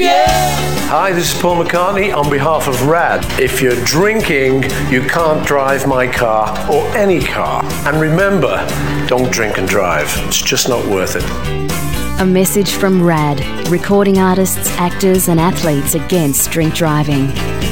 Hi, this is Paul McCartney on behalf of RAD. If you're drinking, you can't drive my car or any car. And remember, don't drink and drive. It's just not worth it. A message from RAD, recording artists, actors and athletes against drink driving.